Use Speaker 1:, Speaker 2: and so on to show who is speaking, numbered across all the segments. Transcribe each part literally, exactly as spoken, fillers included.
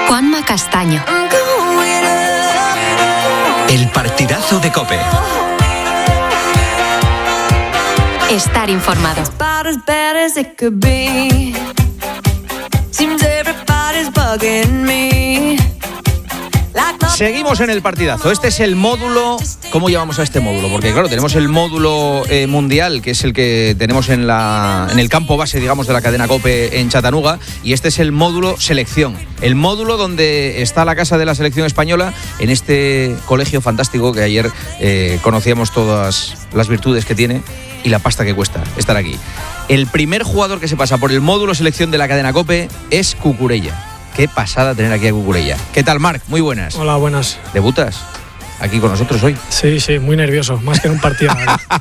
Speaker 1: Juanma Castaño.
Speaker 2: El partidazo de COPE.
Speaker 1: Estar informado.
Speaker 3: Seguimos en el partidazo. Este es el módulo. ¿Cómo llamamos a este módulo? Porque claro, tenemos el módulo eh, mundial, que es el que tenemos en la en el campo base, digamos, de la cadena COPE en Chattanooga, y este es el módulo selección. El módulo donde está la casa de la selección española, en este colegio fantástico que ayer eh, conocíamos todas las virtudes que tiene y la pasta que cuesta estar aquí. El primer jugador que se pasa por el módulo selección de la cadena COPE es Cucurella. Qué pasada tener aquí a Cucurella. ¿Qué tal, Marc? Muy buenas.
Speaker 4: Hola, buenas.
Speaker 3: ¿Debutas aquí con nosotros hoy?
Speaker 4: Sí, sí, muy nervioso, más que en un partido.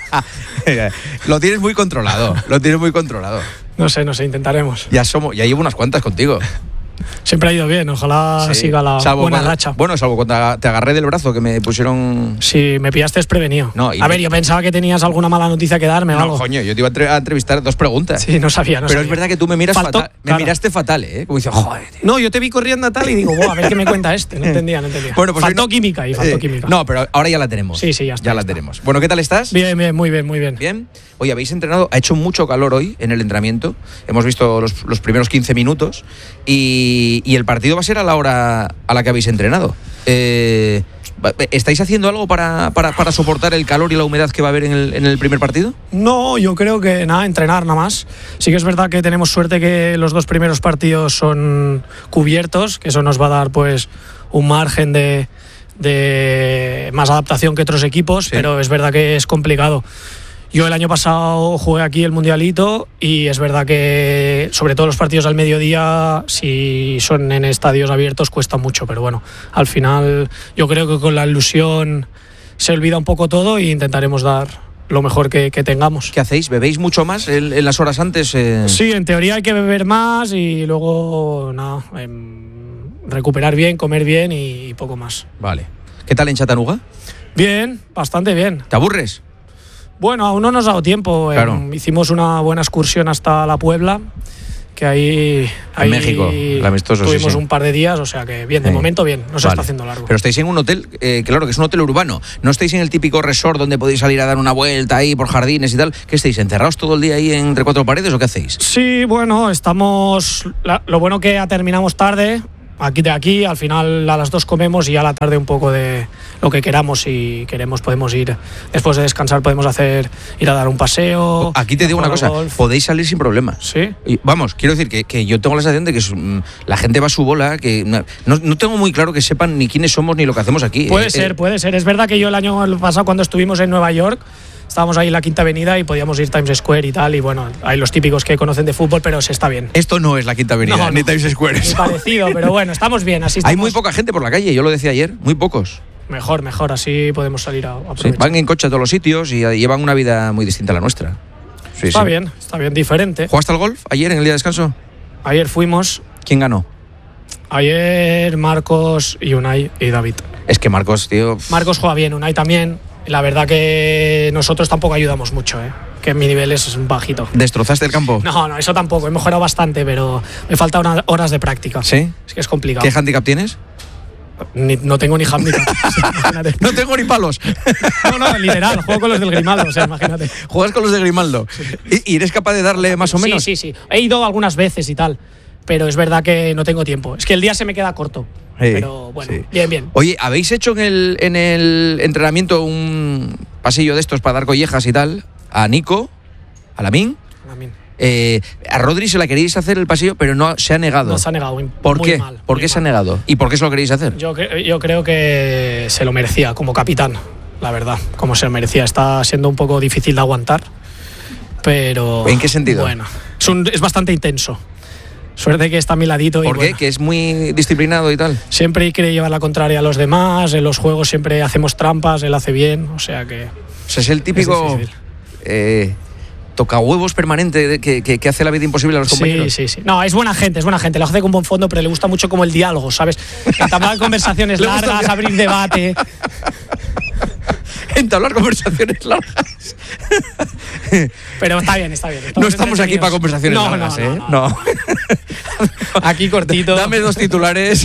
Speaker 3: Lo tienes muy controlado, lo tienes muy controlado.
Speaker 4: No sé, no sé, intentaremos.
Speaker 3: Ya somos, ya llevo unas cuantas contigo.
Speaker 4: Siempre ha ido bien, ojalá sí, siga la
Speaker 3: salvo
Speaker 4: buena
Speaker 3: cuando,
Speaker 4: racha.
Speaker 3: Bueno, salvo cuando te agarré del brazo, que me pusieron...
Speaker 4: Sí, me pillaste desprevenido.
Speaker 3: No,
Speaker 4: a
Speaker 3: me...
Speaker 4: ver, yo pensaba que tenías alguna mala noticia que darme o
Speaker 3: no,
Speaker 4: algo.
Speaker 3: No, coño, yo te iba a entrevistar dos preguntas.
Speaker 4: Sí, no sabía, no
Speaker 3: Pero
Speaker 4: sabía.
Speaker 3: es verdad que tú me miras
Speaker 4: Faltó,
Speaker 3: fatal.
Speaker 4: claro.
Speaker 3: Me miraste fatal, ¿eh? Como dices, joder, tío.
Speaker 4: No, yo te vi corriendo a tal y digo, a ver qué me cuenta este. No entendía, no entendía.
Speaker 3: Bueno, pues
Speaker 4: faltó
Speaker 3: no...
Speaker 4: química y faltó
Speaker 3: eh,
Speaker 4: química.
Speaker 3: No, pero ahora ya la tenemos.
Speaker 4: Sí, sí, ya está.
Speaker 3: Ya
Speaker 4: ya
Speaker 3: la
Speaker 4: está.
Speaker 3: tenemos. Bueno, ¿qué tal estás?
Speaker 4: Bien, bien, muy bien, muy bien.
Speaker 3: Bien. Oye, habéis entrenado, ha hecho mucho calor hoy en el entrenamiento. Hemos visto los, los primeros quince minutos y, y el partido va a ser a la hora a la que habéis entrenado. Eh, ¿Estáis haciendo algo para, para, para soportar el calor y la humedad que va a haber en el, en el primer partido?
Speaker 4: No, yo creo que nada, entrenar nada más. Sí que es verdad que tenemos suerte que los dos primeros partidos son cubiertos, que eso nos va a dar pues un margen de, de más adaptación que otros equipos, sí. Pero es verdad que es complicado. Yo el año pasado jugué aquí el Mundialito y es verdad que sobre todo los partidos al mediodía, si son en estadios abiertos, cuesta mucho, pero bueno, al final yo creo que con la ilusión se olvida un poco todo e intentaremos dar lo mejor que, que tengamos.
Speaker 3: ¿Qué hacéis? ¿Bebéis mucho más en, en las horas antes? Eh...
Speaker 4: Sí, en teoría hay que beber más y luego nada, eh, recuperar bien, comer bien y poco más.
Speaker 3: Vale. ¿Qué tal en Chattanooga?
Speaker 4: Bien, bastante bien.
Speaker 3: ¿Te aburres?
Speaker 4: Bueno, aún no nos ha dado tiempo.
Speaker 3: Claro.
Speaker 4: Eh, hicimos una buena excursión hasta la Puebla, que ahí... ahí
Speaker 3: en México, el amistoso,
Speaker 4: tuvimos
Speaker 3: sí, sí.
Speaker 4: un par de días, o sea que bien, de
Speaker 3: sí.
Speaker 4: momento bien, no se
Speaker 3: vale.
Speaker 4: está haciendo largo.
Speaker 3: Pero estáis en un hotel, eh, claro, que es un hotel urbano. No estáis en el típico resort donde podéis salir a dar una vuelta ahí por jardines y tal. ¿Qué estáis, encerrados todo el día ahí entre cuatro paredes o qué hacéis?
Speaker 4: Sí, bueno, estamos... La, lo bueno que ya terminamos tarde... Aquí de aquí, al final a las dos comemos y a la tarde un poco de lo que queramos. Si queremos podemos ir, después de descansar podemos hacer, ir a dar un paseo.
Speaker 3: Aquí te digo una cosa,
Speaker 4: golf.
Speaker 3: Podéis salir sin problema.
Speaker 4: Sí.
Speaker 3: Y, vamos, quiero decir que, que yo tengo la sensación de que es, mm, la gente va a su bola, que no, no tengo muy claro que sepan ni quiénes somos ni lo que hacemos aquí.
Speaker 4: Puede
Speaker 3: eh,
Speaker 4: ser,
Speaker 3: eh.
Speaker 4: puede ser. Es verdad que yo el año pasado cuando estuvimos en Nueva York, estábamos ahí en la Quinta Avenida y podíamos ir Times Square y tal, y bueno, hay los típicos que conocen de fútbol, pero se está bien.
Speaker 3: Esto no es la Quinta Avenida,
Speaker 4: no,
Speaker 3: ni
Speaker 4: no.
Speaker 3: Times Square.
Speaker 4: Es parecido, pero bueno, estamos bien. Así estamos.
Speaker 3: Hay muy poca gente por la calle, yo lo decía ayer, muy pocos.
Speaker 4: Mejor, mejor, así podemos salir a aprovechar.
Speaker 3: Sí, van en coche a todos los sitios y llevan una vida muy distinta a la nuestra. Sí,
Speaker 4: está
Speaker 3: sí.
Speaker 4: bien, está bien, diferente.
Speaker 3: ¿Jugaste al golf ayer en el día de descanso?
Speaker 4: Ayer fuimos.
Speaker 3: ¿Quién ganó?
Speaker 4: Ayer Marcos y Unai y David.
Speaker 3: Es que Marcos, tío...
Speaker 4: Marcos juega bien, Unai también. La verdad que nosotros tampoco ayudamos mucho, ¿eh? Que mi nivel es un bajito.
Speaker 3: ¿Destrozaste el campo?
Speaker 4: No, no, eso tampoco. He mejorado bastante, pero me faltan una, horas de práctica.
Speaker 3: ¿Sí?
Speaker 4: Es que es complicado.
Speaker 3: ¿Qué handicap tienes?
Speaker 4: Ni, no tengo ni handicap.
Speaker 3: No tengo ni palos.
Speaker 4: No, no, literal. Juego con los del Grimaldo, o sea, imagínate.
Speaker 3: ¿Juegas con los de Grimaldo? Sí. ¿Y, ¿Y eres capaz de darle más o menos?
Speaker 4: Sí, sí, sí. He ido algunas veces y tal, pero es verdad que no tengo tiempo. Es que el día se me queda corto. Sí, pero bueno, sí. bien, bien.
Speaker 3: Oye, ¿habéis hecho en el, en el entrenamiento un pasillo de estos para dar collejas y tal? A Nico, a Lamine.
Speaker 4: Lamine.
Speaker 3: Eh, a Rodri se la queréis hacer el pasillo, pero no se ha negado.
Speaker 4: No se ha negado.
Speaker 3: ¿Por
Speaker 4: muy
Speaker 3: qué?
Speaker 4: Mal,
Speaker 3: ¿Por qué
Speaker 4: mal.
Speaker 3: se ha negado? ¿Y por qué se lo queréis hacer?
Speaker 4: Yo, yo creo que se lo merecía como capitán, la verdad. Como se lo merecía. Está siendo un poco difícil de aguantar, pero...
Speaker 3: ¿En qué sentido?
Speaker 4: Bueno, es, un, es bastante intenso. Suerte que está a mi ladito.
Speaker 3: ¿Por
Speaker 4: y
Speaker 3: qué?
Speaker 4: Bueno,
Speaker 3: ¿Que es muy disciplinado y tal?
Speaker 4: Siempre quiere llevar la contraria a los demás. En los juegos siempre hacemos trampas, él hace bien. O sea que...
Speaker 3: O sea, es el típico...
Speaker 4: Es
Speaker 3: eh, toca huevos permanente que, que, que hace la vida imposible a los compañeros.
Speaker 4: Sí, sí, sí. No, es buena gente, es buena gente. Lo hace con buen fondo, pero le gusta mucho como el diálogo, ¿sabes? Entablar conversaciones largas, abrir debate.
Speaker 3: Entablar conversaciones largas.
Speaker 4: Pero está bien, está bien. Estamos
Speaker 3: no estamos aquí para conversaciones
Speaker 4: no,
Speaker 3: largas,
Speaker 4: no,
Speaker 3: ¿eh?
Speaker 4: no, no, no. Aquí cortito.
Speaker 3: Dame dos titulares.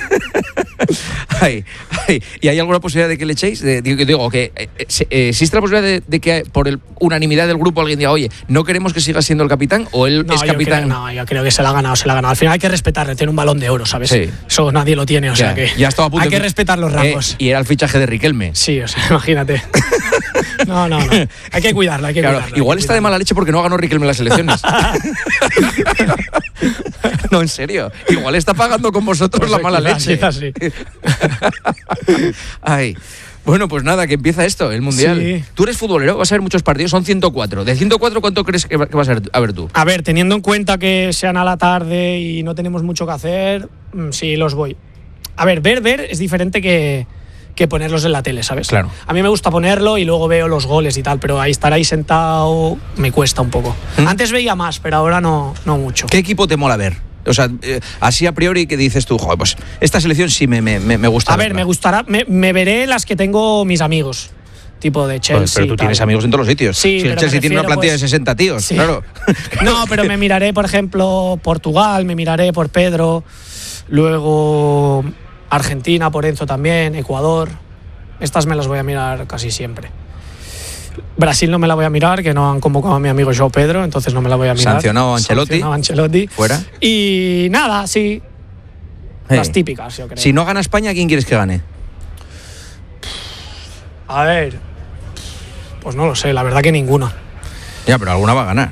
Speaker 3: Ay, ay. ¿Y hay alguna posibilidad de que le echéis? De, digo, digo que eh, eh, ¿existe la posibilidad de, de que por el, unanimidad del grupo alguien diga, oye, no queremos que siga siendo el capitán o él
Speaker 4: no,
Speaker 3: es
Speaker 4: yo
Speaker 3: capitán?
Speaker 4: Creo, no, yo creo que se la ha ganado, se la ha ganado. Al final hay que respetarle, tiene un balón de oro, ¿sabes?
Speaker 3: Sí.
Speaker 4: Eso nadie lo tiene, o
Speaker 3: ya,
Speaker 4: sea que
Speaker 3: ya estaba a punto
Speaker 4: hay
Speaker 3: de...
Speaker 4: que respetar los rangos.
Speaker 3: Eh, y era el fichaje de Riquelme.
Speaker 4: Sí, o sea, imagínate. No, no, no. Hay que cuidarlo, hay que
Speaker 3: claro,
Speaker 4: cuidarlo.
Speaker 3: igual
Speaker 4: que
Speaker 3: está
Speaker 4: cuidarlo.
Speaker 3: de mala leche porque no ganó Riquelme las elecciones. No, en serio. Igual está pagando con vosotros
Speaker 4: Pues
Speaker 3: la mala
Speaker 4: quizás,
Speaker 3: leche.
Speaker 4: quizás sí.
Speaker 3: Ay. Bueno, pues nada, que empieza esto, el Mundial.
Speaker 4: Sí.
Speaker 3: Tú eres futbolero, vas a ver muchos partidos, son ciento cuatro. De ciento cuatro, ¿cuánto crees que vas a ver, a ver tú?
Speaker 4: A ver, teniendo en cuenta que sean a la tarde y no tenemos mucho que hacer, sí, los voy. A ver, ver, ver es diferente que, que ponerlos en la tele, ¿sabes?
Speaker 3: Claro.
Speaker 4: A mí me gusta ponerlo y luego veo los goles y tal, pero ahí estar ahí sentado me cuesta un poco.
Speaker 3: ¿Mm?
Speaker 4: Antes veía más, pero ahora no, no mucho.
Speaker 3: ¿Qué equipo te mola ver? O sea, eh, así a priori, ¿qué dices tú? Joder, pues esta selección sí me, me, me gusta.
Speaker 4: A ver, me gustará, me, me veré las que tengo mis amigos, tipo de Chelsea.
Speaker 3: Joder, pero tú
Speaker 4: y tal.
Speaker 3: tienes amigos en todos los sitios.
Speaker 4: Sí,
Speaker 3: si el
Speaker 4: pero
Speaker 3: Chelsea
Speaker 4: me
Speaker 3: tiene una
Speaker 4: refiero,
Speaker 3: plantilla
Speaker 4: pues,
Speaker 3: de sesenta tíos,
Speaker 4: sí.
Speaker 3: claro.
Speaker 4: No, pero me miraré, por ejemplo, Portugal, me miraré por Pedro, luego Argentina por Enzo también, Ecuador. Estas me las voy a mirar casi siempre. Brasil no me la voy a mirar, que no han convocado a mi amigo João Pedro, entonces no me la voy a mirar.
Speaker 3: Sancionado a Ancelotti.
Speaker 4: Sancionado a Ancelotti.
Speaker 3: Fuera.
Speaker 4: Y nada, sí.
Speaker 3: Hey.
Speaker 4: Las típicas, yo creo.
Speaker 3: Si no gana España, ¿quién quieres que gane?
Speaker 4: A ver, pues no lo sé, la verdad que ninguna.
Speaker 3: Ya, pero alguna va a ganar.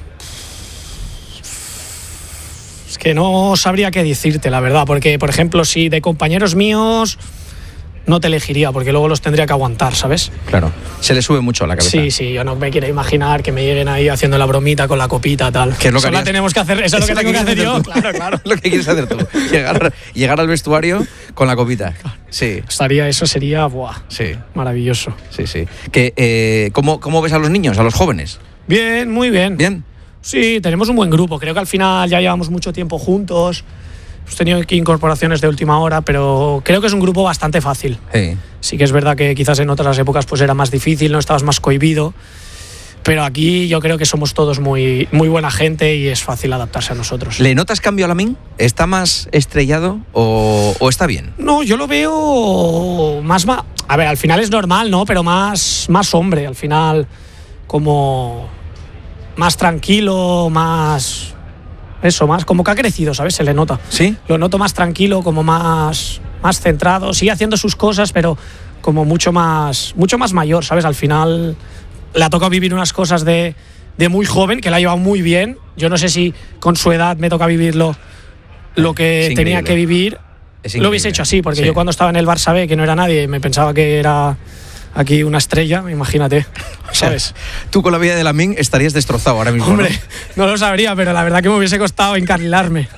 Speaker 4: Es que no sabría qué decirte, la verdad, porque, por ejemplo, si de compañeros míos no te elegiría, porque luego los tendría que aguantar, ¿sabes?
Speaker 3: Claro. Se le sube mucho a la cabeza.
Speaker 4: Sí, sí, yo no me quiero imaginar que me lleguen ahí haciendo la bromita con la copita, tal.
Speaker 3: ¿Qué es lo que
Speaker 4: eso la
Speaker 3: harías?
Speaker 4: tenemos que hacer, eso es lo que tengo que hacer yo. Claro, claro.
Speaker 3: Lo que quieres hacer tú. Llegar, llegar al vestuario con la copita. Sí.
Speaker 4: Estaría, eso sería, buah,
Speaker 3: Sí.
Speaker 4: maravilloso.
Speaker 3: Sí, sí. Que, eh, ¿cómo, ¿Cómo ves a los niños, a los jóvenes?
Speaker 4: Bien, muy bien.
Speaker 3: ¿Bien?
Speaker 4: Sí, tenemos un buen grupo. Creo que al final ya llevamos mucho tiempo juntos. Hemos tenido aquí incorporaciones de última hora, pero creo que es un grupo bastante fácil.
Speaker 3: Sí.
Speaker 4: Sí que es verdad que quizás en otras épocas pues era más difícil, no estabas más cohibido, pero aquí yo creo que somos todos muy, muy buena gente y es fácil adaptarse a nosotros.
Speaker 3: ¿Le notas cambio a Lamine? ¿Está más estrellado o, o está bien?
Speaker 4: No, yo lo veo más, más... A ver, al final es normal, ¿no? Pero más, más hombre, al final como más tranquilo, más... Eso, más como que ha crecido, ¿sabes? Se le nota.
Speaker 3: ¿Sí?
Speaker 4: Lo noto más tranquilo, como más, más centrado. Sigue haciendo sus cosas, pero como mucho más, mucho más mayor, ¿sabes? Al final le ha tocado vivir unas cosas de, de muy joven, que la ha llevado muy bien. Yo no sé si con su edad me toca vivirlo lo que tenía que vivir. Lo hubiese hecho así, porque
Speaker 3: sí.
Speaker 4: yo cuando estaba en el Barça B, que no era nadie, me pensaba que era aquí una estrella, imagínate, ¿sabes?
Speaker 3: Tú con la vida de Lamine estarías destrozado ahora mismo.
Speaker 4: Hombre,
Speaker 3: ¿no?
Speaker 4: no lo sabría, pero la verdad que me hubiese costado encarrilarme.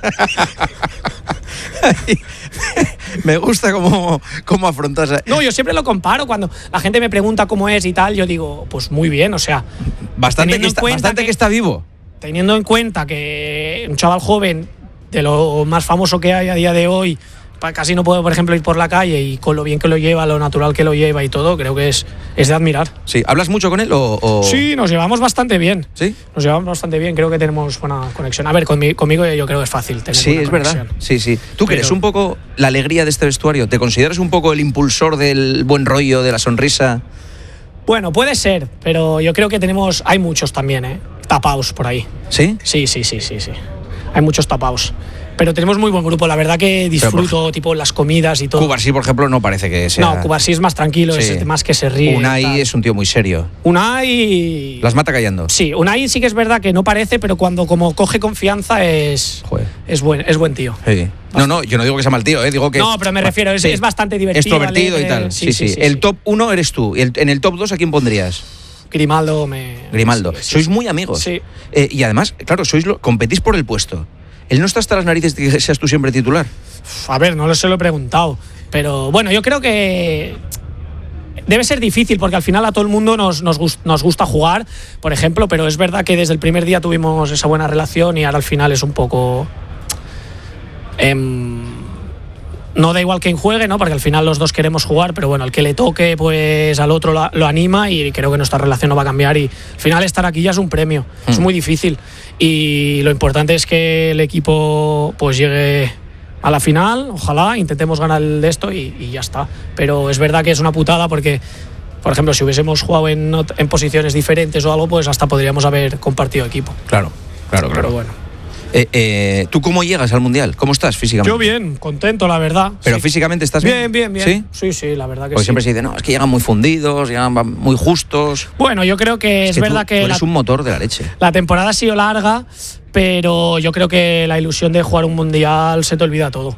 Speaker 3: Me gusta cómo, cómo afrontas.
Speaker 4: No, yo siempre lo comparo cuando la gente me pregunta cómo es y tal, yo digo, pues muy bien, o sea,
Speaker 3: Bastante, que está, bastante que, que está vivo.
Speaker 4: Teniendo en cuenta que un chaval joven, de lo más famoso que hay a día de hoy, casi no puede, por ejemplo, ir por la calle, y con lo bien que lo lleva, lo natural que lo lleva y todo, creo que es, es de admirar.
Speaker 3: Sí, ¿hablas mucho con él o...? o...
Speaker 4: Sí, nos llevamos bastante bien.
Speaker 3: ¿Sí?
Speaker 4: Nos llevamos bastante bien, creo que tenemos buena conexión. A ver, conmigo, conmigo yo creo que es fácil tener
Speaker 3: Sí,
Speaker 4: buena
Speaker 3: es
Speaker 4: conexión.
Speaker 3: verdad. Sí, sí. ¿Tú
Speaker 4: Pero...
Speaker 3: crees un poco la alegría de este vestuario? ¿Te consideras un poco el impulsor del buen rollo, de la sonrisa?
Speaker 4: Bueno, puede ser, pero yo creo que tenemos... Hay muchos también, ¿eh? Tapaos por ahí.
Speaker 3: ¿Sí?
Speaker 4: Sí, sí, sí, sí, sí. Hay muchos tapaos. Pero tenemos muy buen grupo, la verdad que disfruto, por... tipo las comidas y todo.
Speaker 3: Cubarsí, por ejemplo, no parece que sea...
Speaker 4: No, Cubarsí es más tranquilo, sí. Es más que se ríe.
Speaker 3: Unai es un tío muy serio.
Speaker 4: Unai...
Speaker 3: Las mata callando.
Speaker 4: Sí, Unai sí que es verdad que no parece, pero cuando como coge confianza es...
Speaker 3: Joder.
Speaker 4: Es buen, es buen tío.
Speaker 3: Sí. No, no, yo no digo que sea mal tío, ¿eh? Digo que...
Speaker 4: No, pero me refiero, es, sí. es bastante divertido.
Speaker 3: Extrovertido alegre, y tal. Sí, sí. sí, sí, sí el sí. top uno eres tú. ¿Y el, en el top dos a quién pondrías?
Speaker 4: Grimaldo me...
Speaker 3: Grimaldo.
Speaker 4: Sí, sí,
Speaker 3: sois
Speaker 4: sí.
Speaker 3: muy amigos.
Speaker 4: Sí.
Speaker 3: Eh, y además, claro, sois lo, competís por el puesto. ¿Él no está hasta las narices de que seas tú siempre titular?
Speaker 4: A ver, no lo se lo he preguntado. Pero bueno, yo creo que debe ser difícil porque al final a todo el mundo nos, nos, gust, nos gusta jugar, por ejemplo, pero es verdad que desde el primer día tuvimos esa buena relación y ahora al final es un poco... Eh, no da igual quién juegue, ¿no? Porque al final los dos queremos jugar, pero bueno, el que le toque, pues al otro lo, lo anima y creo que nuestra relación no va a cambiar y al final estar aquí ya es un premio, mm. es muy difícil y lo importante es que el equipo pues llegue a la final, ojalá, intentemos ganar el de esto y, y ya está. Pero es verdad que es una putada porque, por ejemplo, si hubiésemos jugado en, en posiciones diferentes o algo, pues hasta podríamos haber compartido equipo.
Speaker 3: Claro, claro, claro.
Speaker 4: Pero bueno.
Speaker 3: Eh, eh, ¿Tú cómo llegas al Mundial? ¿Cómo estás físicamente?
Speaker 4: Yo bien, contento, la verdad.
Speaker 3: ¿Pero
Speaker 4: sí.
Speaker 3: físicamente estás bien?
Speaker 4: Bien, bien, bien.
Speaker 3: ¿Sí?
Speaker 4: Sí, sí, la verdad que
Speaker 3: Porque
Speaker 4: sí.
Speaker 3: siempre se dice, no, es que llegan muy fundidos, llegan muy justos.
Speaker 4: Bueno, yo creo que es,
Speaker 3: es que
Speaker 4: verdad
Speaker 3: tú,
Speaker 4: que...
Speaker 3: Tú eres
Speaker 4: la,
Speaker 3: un motor de la leche.
Speaker 4: La temporada ha sido larga, pero yo creo que la ilusión de jugar un Mundial se te olvida todo.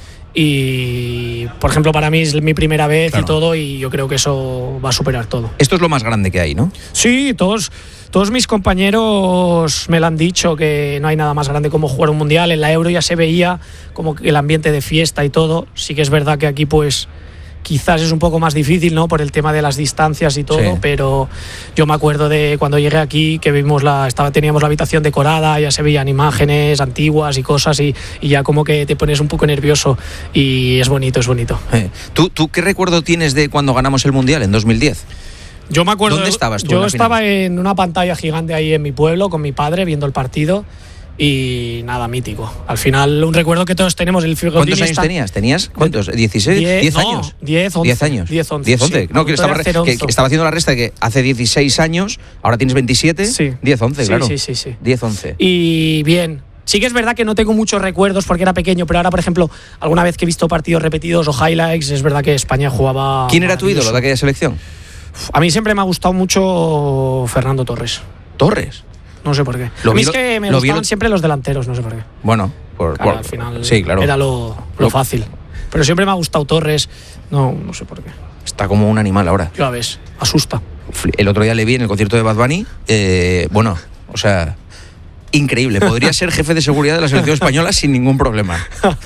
Speaker 4: Y, por ejemplo, para mí es mi primera vez claro. y todo, y yo creo que eso va a superar todo.
Speaker 3: Esto es lo más grande que hay, ¿no?
Speaker 4: Sí, todos, todos mis compañeros me lo han dicho, que no hay nada más grande como jugar un Mundial. En la Euro ya se veía como que el ambiente de fiesta y todo. Sí que es verdad que aquí pues quizás es un poco más difícil, ¿no? Por el tema de las distancias y todo, sí. pero yo me acuerdo de cuando llegué aquí que vimos la, estaba, teníamos la habitación decorada, ya se veían imágenes antiguas y cosas y, y ya como que te pones un poco nervioso y es bonito, es bonito.
Speaker 3: Eh, ¿Tú, ¿Tú qué recuerdo tienes de cuando ganamos el Mundial en dos mil diez?
Speaker 4: Yo me acuerdo.
Speaker 3: ¿Dónde estabas tú?
Speaker 4: Yo
Speaker 3: en
Speaker 4: estaba
Speaker 3: final?
Speaker 4: en una pantalla gigante ahí en mi pueblo con mi padre viendo el partido. Y nada, mítico. Al final, un recuerdo que todos tenemos. El
Speaker 3: ¿Cuántos años está... tenías? ¿Tenías cuántos? ¿dieciséis? ¿diez años?
Speaker 4: diez, once.
Speaker 3: diez años.
Speaker 4: diez, once.
Speaker 3: diez, once.
Speaker 4: Sí.
Speaker 3: No, que estaba, re... que, que estaba haciendo la resta de que hace dieciséis años, ahora tienes veintisiete.
Speaker 4: Sí.
Speaker 3: diez, once,
Speaker 4: sí,
Speaker 3: claro.
Speaker 4: Sí, sí, sí.
Speaker 3: diez, once.
Speaker 4: Y bien. Sí que es verdad que no tengo muchos recuerdos porque era pequeño, pero ahora, por ejemplo, alguna vez que he visto partidos repetidos o highlights, es verdad que España jugaba.
Speaker 3: ¿Quién era tu ídolo de aquella selección?
Speaker 4: A mí siempre me ha gustado mucho Fernando Torres.
Speaker 3: ¿Torres?
Speaker 4: No sé por qué.
Speaker 3: Lo
Speaker 4: a mí
Speaker 3: vi,
Speaker 4: es que me
Speaker 3: lo
Speaker 4: gustaban
Speaker 3: vi,
Speaker 4: siempre los delanteros, no sé por qué.
Speaker 3: Bueno, por,
Speaker 4: claro,
Speaker 3: por,
Speaker 4: al final
Speaker 3: sí, claro.
Speaker 4: era lo, lo fácil. Pero siempre me ha gustado Torres, no, no sé por qué.
Speaker 3: Está como un animal ahora.
Speaker 4: Ya ves, asusta.
Speaker 3: El otro día le vi en el concierto de Bad Bunny, eh, bueno, o sea, increíble. Podría ser jefe de seguridad de la selección española sin ningún problema.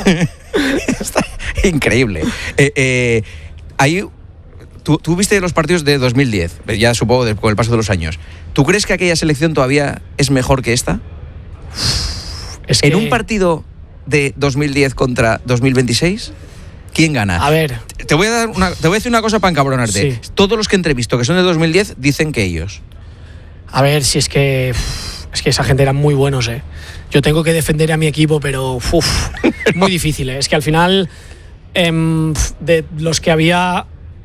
Speaker 3: Está increíble. Eh, eh, ahí... ¿Tú, tú viste los partidos de dos mil diez, ya supongo de, con el paso de los años. ¿Tú crees que aquella selección todavía es mejor que esta?
Speaker 4: Es que...
Speaker 3: En un partido de dos mil diez contra dos mil veintiséis, ¿quién gana?
Speaker 4: A ver...
Speaker 3: Te voy a, dar una, te voy a decir una cosa para encabronarte. Sí. Todos los que entrevisto que son de dos mil diez dicen que ellos.
Speaker 4: A ver, si es que... Es que esa gente eran muy buenos, ¿eh? Yo tengo que defender a mi equipo, pero... Uf, muy difícil, ¿eh? Es que al final, eh, de los que había...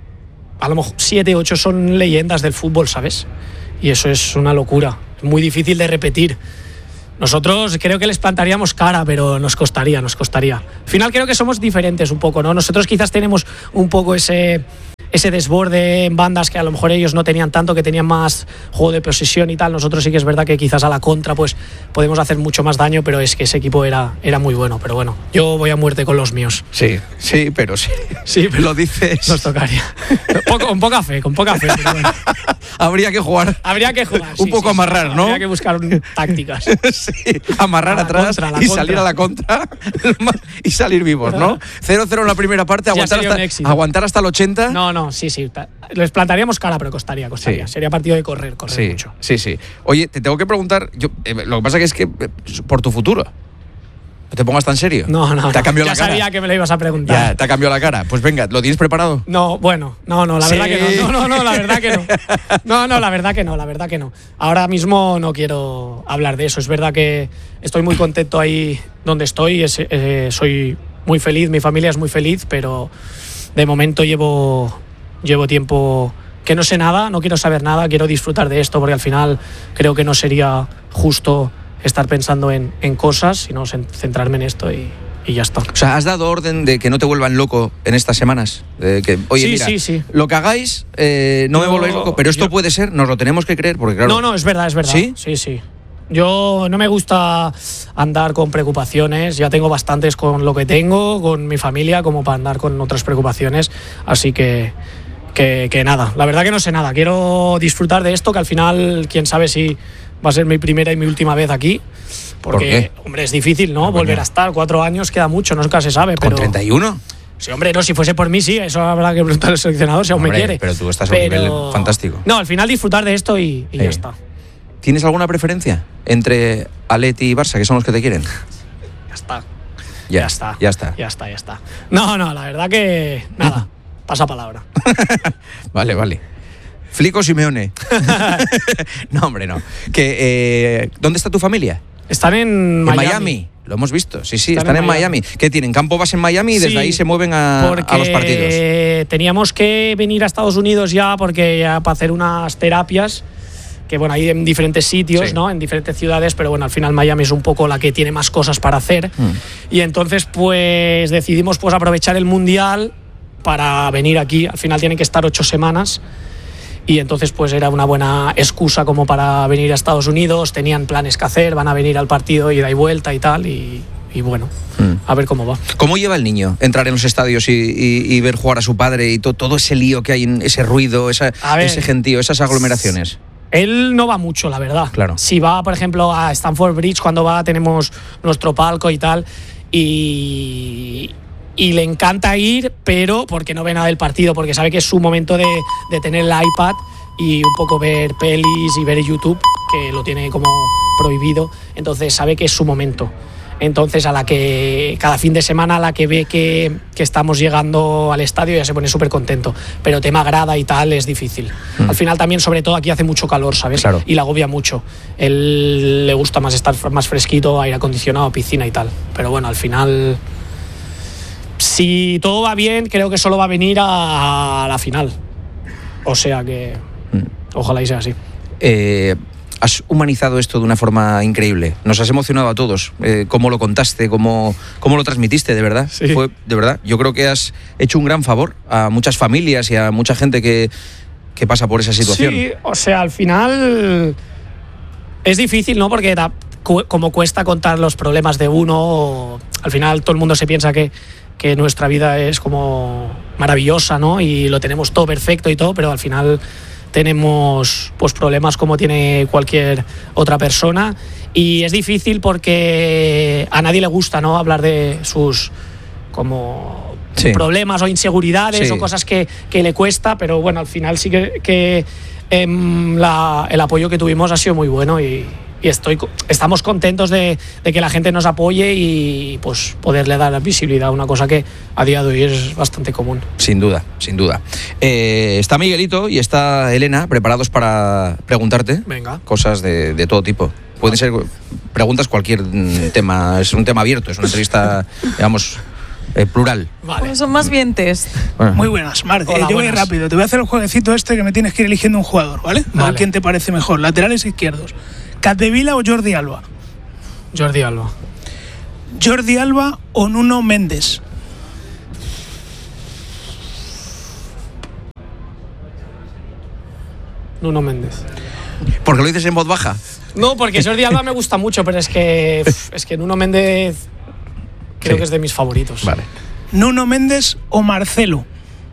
Speaker 4: A lo mejor siete, ocho son leyendas del fútbol, ¿sabes? Y eso es una locura, muy difícil de repetir. Nosotros creo que les plantaríamos cara, pero nos costaría, nos costaría. Al final creo que somos diferentes un poco, ¿no? Nosotros quizás tenemos un poco ese, ese desborde en bandas que a lo mejor ellos no tenían tanto, que tenían más juego de posesión y tal. Nosotros sí que es verdad que quizás a la contra pues podemos hacer mucho más daño, pero es que ese equipo era, era muy bueno. Pero bueno, yo voy a muerte con los míos.
Speaker 3: Sí, sí, pero sí.
Speaker 4: Sí, pero
Speaker 3: lo dices.
Speaker 4: Nos tocaría. Poco, con poca fe, con poca fe. Pero bueno.
Speaker 3: Habría que jugar.
Speaker 4: Habría que jugar.
Speaker 3: Un
Speaker 4: sí,
Speaker 3: poco
Speaker 4: sí,
Speaker 3: amarrar,
Speaker 4: sí.
Speaker 3: ¿no?
Speaker 4: Habría que buscar un, tácticas.
Speaker 3: Sí, amarrar atrás contra, y contra. Salir a la contra y salir vivos, ¿no? cero cero en la primera parte, aguantar hasta, aguantar hasta el ochenta.
Speaker 4: No, no, sí, sí. Les plantaríamos cara, pero costaría, costaría. Sí. Sería partido de correr, correr
Speaker 3: sí,
Speaker 4: mucho.
Speaker 3: Sí, sí. Oye, te tengo que preguntar, yo, eh, lo que pasa que es que eh, por tu futuro. ¿No te pongas tan serio?
Speaker 4: No, no,
Speaker 3: ¿Te ha cambiado
Speaker 4: no.
Speaker 3: la
Speaker 4: Ya
Speaker 3: cara?
Speaker 4: sabía que me lo ibas a preguntar.
Speaker 3: Ya, te ha cambiado la cara. Pues venga, ¿lo tienes preparado?
Speaker 4: No, bueno, no, no, la
Speaker 3: sí.
Speaker 4: verdad que no. No, no, no, la verdad que no. No, no, la verdad que no, la verdad que no. Ahora mismo no quiero hablar de eso. Es verdad que estoy muy contento ahí donde estoy. Es, eh, soy muy feliz, mi familia es muy feliz, pero de momento llevo, llevo tiempo que no sé nada, no quiero saber nada, quiero disfrutar de esto porque al final creo que no sería justo estar pensando en, en cosas, sino centrarme en esto y, y ya está.
Speaker 3: O sea, ¿has dado orden de que no te vuelvan loco en estas semanas? De que, oye,
Speaker 4: sí,
Speaker 3: mira,
Speaker 4: sí, sí.
Speaker 3: lo que hagáis, eh, no yo, me volváis loco, pero esto yo, puede ser, nos lo tenemos que creer, porque claro...
Speaker 4: No, no, es verdad, es verdad.
Speaker 3: ¿Sí?
Speaker 4: Sí, sí. Yo no me gusta andar con preocupaciones, ya tengo bastantes con lo que tengo, con mi familia, como para andar con otras preocupaciones, así que... Que, que nada, la verdad que no sé nada. Quiero disfrutar de esto, que al final, quién sabe si va a ser mi primera y mi última vez aquí. Porque,
Speaker 3: ¿por
Speaker 4: hombre, es difícil, ¿no?
Speaker 3: no
Speaker 4: Volver a estar. Cuatro años queda mucho, nunca se sabe.
Speaker 3: ¿Con
Speaker 4: pero...
Speaker 3: treinta y uno?
Speaker 4: Sí, hombre, no, si fuese por mí, sí. Eso habrá que preguntar al seleccionador si aún
Speaker 3: hombre,
Speaker 4: me quiere.
Speaker 3: Pero tú estás a
Speaker 4: pero...
Speaker 3: un nivel fantástico.
Speaker 4: No, al final disfrutar de esto y, y
Speaker 3: sí.
Speaker 4: ya está.
Speaker 3: ¿Tienes alguna preferencia entre Atleti y Barça, que son los que te quieren?
Speaker 4: Ya está.
Speaker 3: Ya,
Speaker 4: ya está.
Speaker 3: ya está.
Speaker 4: Ya está, ya está. No, no, la verdad que nada, pasa palabra.
Speaker 3: Vale, vale. Flico Simeone. No, hombre, no. Que, eh, ¿dónde está tu familia?
Speaker 4: Están en Miami.
Speaker 3: En Miami. Lo hemos visto. Sí, sí, están,
Speaker 4: Están en
Speaker 3: en Miami.
Speaker 4: Miami.
Speaker 3: ¿Qué tienen? ¿Campo base en Miami y desde
Speaker 4: Sí,
Speaker 3: ahí se mueven a,
Speaker 4: porque
Speaker 3: a los partidos?
Speaker 4: teníamos que venir a Estados Unidos ya porque ya para hacer unas terapias que bueno, hay en diferentes sitios,
Speaker 3: Sí.
Speaker 4: ¿no? En diferentes ciudades, pero bueno, al final Miami es un poco la que tiene más cosas para hacer.
Speaker 3: Mm.
Speaker 4: Y entonces pues decidimos pues aprovechar el Mundial para venir aquí. Al final tienen que estar ocho semanas. Y entonces pues era una buena excusa como para venir a Estados Unidos, tenían planes que hacer, van a venir al partido ida y vuelta y tal, y, y bueno,
Speaker 3: Mm.
Speaker 4: a ver cómo va.
Speaker 3: ¿Cómo lleva el niño entrar en los estadios y, y- y ver jugar a su padre y to- todo ese lío que hay, en ese ruido, esa-
Speaker 4: A ver.
Speaker 3: ese gentío, esas aglomeraciones?
Speaker 4: Él no va mucho, la verdad.
Speaker 3: Claro.
Speaker 4: Si va, por ejemplo, a Stamford Bridge, cuando va tenemos nuestro palco y tal, y, y le encanta ir, pero porque no ve nada del partido, porque sabe que es su momento de, de tener el iPad y un poco ver pelis y ver YouTube, que lo tiene como prohibido, entonces sabe que es su momento. Entonces a la que cada fin de semana a la que ve que, que estamos llegando al estadio ya se pone súper contento, pero tema grada y tal es difícil.
Speaker 3: Mm.
Speaker 4: Al final también, sobre todo aquí hace mucho calor, ¿sabes?
Speaker 3: Claro.
Speaker 4: Y le agobia mucho. Él le gusta más estar más fresquito, aire acondicionado, piscina y tal, pero bueno, al final si todo va bien creo que solo va a venir a, a la final, o sea que
Speaker 3: Mm.
Speaker 4: ojalá y sea así.
Speaker 3: Eh, has humanizado esto de una forma increíble. Nos has emocionado a todos. Eh, cómo lo contaste, cómo, cómo lo transmitiste, de verdad.
Speaker 4: Sí.
Speaker 3: Fue, de verdad. Yo creo que has hecho un gran favor a muchas familias y a mucha gente que, que pasa por esa situación.
Speaker 4: Sí, o sea, al final es difícil, ¿no? Porque da- cu- como cuesta contar los problemas de uno, al final todo el mundo se piensa que, que nuestra vida es como maravillosa, ¿no? Y lo tenemos todo perfecto y todo, pero al final tenemos pues problemas como tiene cualquier otra persona, y es difícil porque a nadie le gusta, ¿no? Hablar de sus como
Speaker 3: Sí.
Speaker 4: problemas o inseguridades
Speaker 3: Sí.
Speaker 4: o cosas que, que le cuesta, pero bueno, al final sí que, que em, la- el apoyo que tuvimos ha sido muy bueno, y, y estoy, co- estamos contentos de, de que la gente nos apoye y pues poderle dar visibilidad a una cosa que a día de hoy es bastante común.
Speaker 3: Sin duda, sin duda. Eh, está Miguelito y está Elena preparados para preguntarte
Speaker 4: Venga.
Speaker 3: cosas de, de todo tipo. Pueden ser preguntas, cualquier mm, tema. Es un tema abierto, es una entrevista, digamos, eh, plural.
Speaker 4: Vale.
Speaker 5: Pues son más bien test.
Speaker 3: Bueno,
Speaker 6: Muy buenas, Marc.
Speaker 4: Hola,
Speaker 6: Eh, yo voy
Speaker 4: buenas.
Speaker 6: rápido. Te voy a hacer el jueguecito este que me tienes que ir eligiendo un jugador, ¿vale? A ver
Speaker 4: Vale.
Speaker 6: quién te parece mejor. Laterales izquierdos. ¿Capdevila o Jordi Alba?
Speaker 4: Jordi Alba.
Speaker 6: ¿Jordi Alba o Nuno Méndez?
Speaker 4: Nuno Méndez.
Speaker 3: ¿por qué lo dices en voz baja?
Speaker 4: No, porque Jordi Alba me gusta mucho, pero es que pf, es que Nuno Méndez creo
Speaker 3: Sí.
Speaker 4: que es de mis favoritos.
Speaker 3: Vale.
Speaker 6: ¿Nuno Méndez o Marcelo?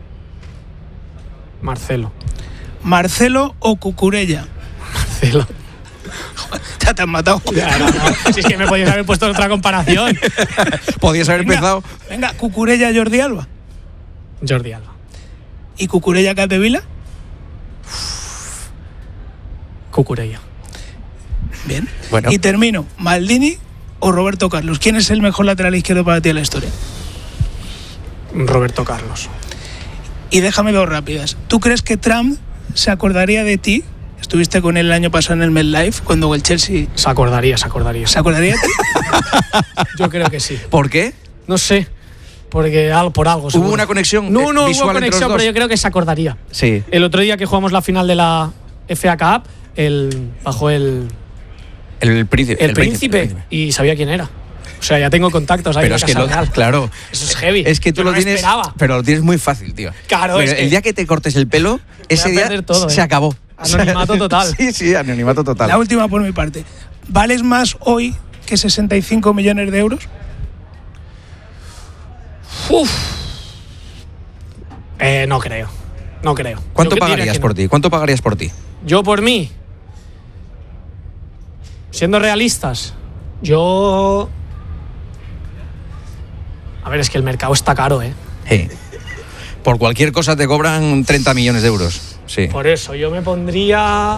Speaker 4: Marcelo.
Speaker 6: ¿Marcelo o Cucurella?
Speaker 4: Marcelo.
Speaker 6: Ya te han matado.
Speaker 4: Ya, no, no. Si es que me podías haber puesto otra comparación.
Speaker 3: Podías haber
Speaker 6: Venga,
Speaker 3: empezado.
Speaker 6: Venga, Cucurella Jordi Alba.
Speaker 4: Jordi Alba.
Speaker 6: ¿Y Cucurella Capdevila?
Speaker 4: Cucurella.
Speaker 6: Bien.
Speaker 3: Bueno.
Speaker 6: Y termino. ¿Maldini o Roberto Carlos? ¿Quién es el mejor lateral izquierdo para ti en la historia?
Speaker 4: Roberto Carlos.
Speaker 6: Y déjame dos rápidas. ¿Tú crees que Trump se acordaría de ti? Estuviste con él el año pasado en el MetLife, cuando el Chelsea...
Speaker 4: Se acordaría, se acordaría.
Speaker 6: ¿Se acordaría de ti?
Speaker 4: Yo creo que sí.
Speaker 3: ¿Por qué?
Speaker 4: No sé. Porque al- por algo. seguro.
Speaker 3: ¿Hubo una conexión,
Speaker 4: No,
Speaker 3: eh,
Speaker 4: no
Speaker 3: visual
Speaker 4: hubo
Speaker 3: entre los
Speaker 4: conexión,
Speaker 3: dos?
Speaker 4: pero yo creo que se acordaría.
Speaker 3: Sí.
Speaker 4: El otro día que jugamos la final de la F A Cup, el, bajó el,
Speaker 3: El príncipe.
Speaker 4: el, príncipe, y sabía quién era. O sea, ya tengo contactos ahí
Speaker 3: Pero
Speaker 4: en
Speaker 3: es
Speaker 4: la
Speaker 3: que
Speaker 4: Casa
Speaker 3: lo,
Speaker 4: Real.
Speaker 3: claro.
Speaker 4: Eso es heavy.
Speaker 3: Es que tú
Speaker 4: Yo
Speaker 3: lo
Speaker 4: no me
Speaker 3: tienes.
Speaker 4: esperaba.
Speaker 3: Pero lo tienes muy fácil, tío.
Speaker 4: Claro,
Speaker 3: Pero
Speaker 4: es que-
Speaker 3: el día que te cortes el pelo, ese día
Speaker 4: perder todo,
Speaker 3: se
Speaker 4: ¿eh?
Speaker 3: acabó.
Speaker 4: Anonimato total.
Speaker 3: Sí, sí, anonimato total.
Speaker 6: La última por mi parte. ¿Vales más hoy que sesenta y cinco millones de euros?
Speaker 4: Uf. Eh, no creo. No creo.
Speaker 3: ¿Cuánto
Speaker 4: Yo que- diría
Speaker 3: pagarías
Speaker 4: que
Speaker 3: por
Speaker 4: no.
Speaker 3: ti? ¿Cuánto pagarías por ti?
Speaker 4: Yo por mí. Siendo realistas, yo. A ver, es que el mercado está caro, ¿eh?
Speaker 3: Sí. Por cualquier cosa te cobran treinta millones de euros. Sí.
Speaker 4: Por eso, yo me pondría.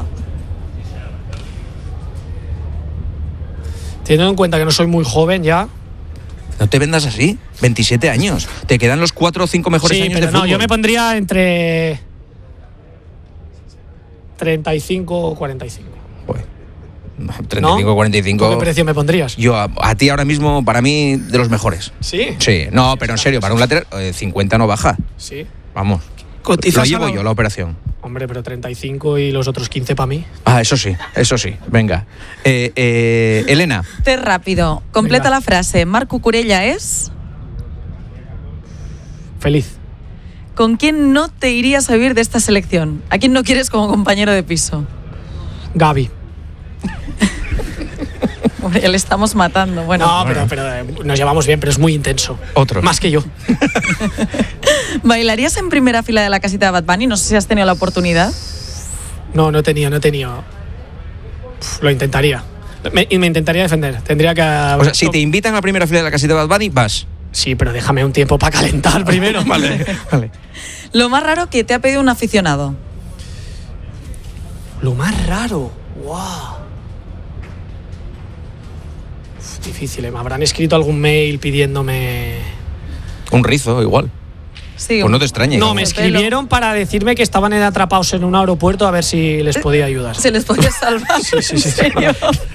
Speaker 4: Teniendo en cuenta que no soy muy joven ya,
Speaker 3: No te vendas así. veintisiete años. Te quedan los cuatro o cinco mejores
Speaker 4: Sí,
Speaker 3: años
Speaker 4: pero
Speaker 3: de
Speaker 4: no,
Speaker 3: fútbol.
Speaker 4: yo me pondría entre treinta y cinco o cuarenta y cinco.
Speaker 3: Joder. treinta y cinco, cuarenta y cinco.
Speaker 4: ¿Qué precio me pondrías?
Speaker 3: Yo a, a ti ahora mismo, para mí, de los mejores.
Speaker 4: ¿Sí?
Speaker 3: Sí, no, pero en serio, para un lateral, eh, cincuenta no baja.
Speaker 4: Sí.
Speaker 3: Vamos.
Speaker 6: Cotizas
Speaker 3: Lo llevo
Speaker 6: a la-
Speaker 3: yo, la operación.
Speaker 4: Hombre, pero treinta y cinco y los otros quince para mí.
Speaker 3: Ah, eso sí, eso sí. Venga. Eh, eh, Elena.
Speaker 5: Té rápido. Completa
Speaker 4: Venga.
Speaker 5: la frase. Marc Cucurella es...
Speaker 4: Feliz.
Speaker 5: ¿Con quién no te irías a vivir de esta selección? ¿A quién no quieres como compañero de piso?
Speaker 4: Gaby.
Speaker 5: Hombre, ya le estamos matando. Bueno,
Speaker 4: No, pero, pero eh, nos llevamos bien, pero es muy intenso.
Speaker 3: Otro.
Speaker 4: Más que yo.
Speaker 5: ¿bailarías en primera fila de la casita de Bad Bunny? No sé si has tenido la oportunidad.
Speaker 4: No, no he tenido, no he tenido. Uf, lo intentaría. Me, y me intentaría defender. Tendría que.
Speaker 3: O sea, si te invitan a la primera fila de la casita de Bad Bunny, vas.
Speaker 4: Sí, pero déjame un tiempo para calentar primero.
Speaker 3: Vale, vale.
Speaker 5: Lo más raro que te ha pedido un aficionado.
Speaker 4: Lo más raro. ¡Wow! Uf, difícil, ¿eh? Me habrán escrito algún mail pidiéndome.
Speaker 3: Un rizo, igual.
Speaker 5: Sí,
Speaker 3: Pues no te extrañe.
Speaker 4: No,
Speaker 3: ¿no?
Speaker 4: me
Speaker 5: de
Speaker 4: escribieron para decirme que estaban atrapados en un aeropuerto a ver si les podía ayudar.
Speaker 5: ¿Se les podría salvar?
Speaker 4: Sí, sí, sí.
Speaker 5: ¿En serio?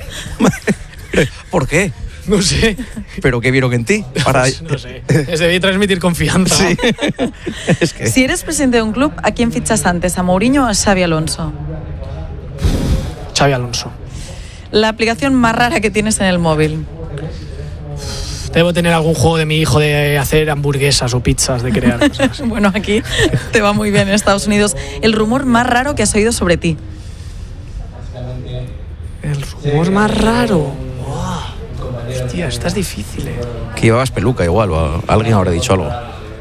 Speaker 3: ¿Por qué?
Speaker 4: No sé.
Speaker 3: ¿Pero qué vieron en ti? Para...
Speaker 4: No sé. Les debí transmitir confianza.
Speaker 3: Sí. Es que...
Speaker 5: Si eres presidente de un club, ¿a quién fichas antes? ¿A Mourinho o a Xavi Alonso?
Speaker 4: Xavi Alonso.
Speaker 5: La aplicación más rara que tienes en el móvil.
Speaker 4: Debo tener algún juego de mi hijo de hacer hamburguesas o pizzas, de crear cosas.
Speaker 5: Bueno, aquí te va muy bien en Estados Unidos. El rumor más raro que has oído sobre ti.
Speaker 4: El rumor más raro. Wow. Hostia, esta es difícil, eh.
Speaker 3: Que llevabas peluca igual, o alguien habrá dicho algo.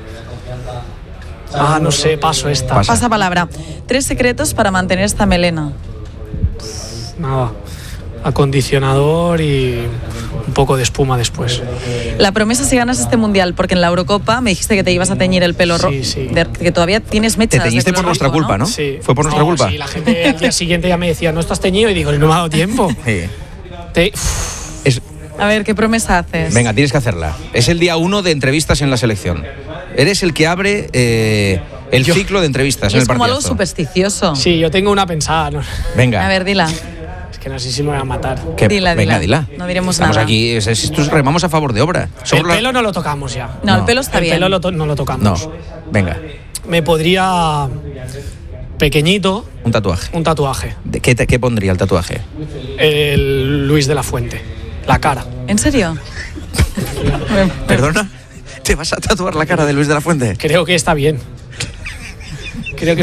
Speaker 4: Ah, no sé, paso esta.
Speaker 3: Pasa.
Speaker 5: Pasa palabra. Tres secretos para mantener esta melena.
Speaker 4: Nada. Acondicionador y un poco de espuma después.
Speaker 5: La promesa si ganas este mundial, porque en la Eurocopa me dijiste que te ibas a teñir el pelo rojo.
Speaker 4: Sí, sí.
Speaker 5: Que todavía tienes
Speaker 3: Te
Speaker 5: mechas. de
Speaker 3: teñiste
Speaker 5: pelo
Speaker 3: por nuestra
Speaker 5: rojo,
Speaker 3: culpa, ¿no?
Speaker 4: Sí.
Speaker 3: ¿Fue por nuestra
Speaker 4: No,
Speaker 3: culpa?
Speaker 4: Sí, la gente al día siguiente ya me decía, no estás teñido, y digo, no me ha dado tiempo.
Speaker 3: Sí.
Speaker 4: Te-
Speaker 3: Es...
Speaker 5: A ver, ¿qué promesa haces?
Speaker 3: Venga, tienes que hacerla. Es el día uno de entrevistas en la selección. Eres el que abre eh, el
Speaker 4: Yo-
Speaker 3: ciclo de entrevistas en
Speaker 5: Es
Speaker 3: el
Speaker 5: como algo
Speaker 3: partidazo.
Speaker 5: supersticioso.
Speaker 4: Sí, yo tengo una pensada. ¿no?
Speaker 3: Venga.
Speaker 5: A ver, dila.
Speaker 4: Es que no sé si me voy a matar.
Speaker 3: que-
Speaker 5: dila,
Speaker 3: venga,
Speaker 5: dila.
Speaker 3: dila.
Speaker 5: No diremos
Speaker 3: Estamos
Speaker 5: nada.
Speaker 3: aquí, es- es- esto es remamos a favor de obra. Somos
Speaker 4: El
Speaker 3: la-
Speaker 4: pelo no lo tocamos ya.
Speaker 5: No,
Speaker 3: No.
Speaker 5: el pelo está
Speaker 4: El
Speaker 5: bien.
Speaker 4: pelo lo to- no lo
Speaker 3: No,
Speaker 4: tocamos.
Speaker 3: venga,
Speaker 4: Me podría, pequeñito,
Speaker 3: un tatuaje.
Speaker 4: un tatuaje.
Speaker 3: ¿De ¿Qué, te- ¿Qué pondría el tatuaje?
Speaker 4: El Luis de la Fuente. La cara.
Speaker 5: ¿En serio?
Speaker 3: ¿Perdona? ¿Te vas a tatuar la cara de Luis de la Fuente?
Speaker 4: Creo que está bien.